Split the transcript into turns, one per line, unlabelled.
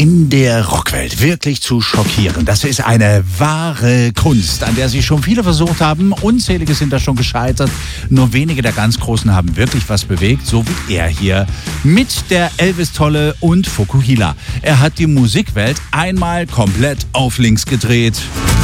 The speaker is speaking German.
in der Rockwelt wirklich zu schockieren. Das ist eine wahre Kunst, an der sich schon viele versucht haben. Unzählige sind da schon gescheitert. Nur wenige der ganz Großen haben wirklich was bewegt, so wie er hier mit der Elvis-Tolle und Fukuhila. Er hat die Musikwelt einmal komplett auf links gedreht.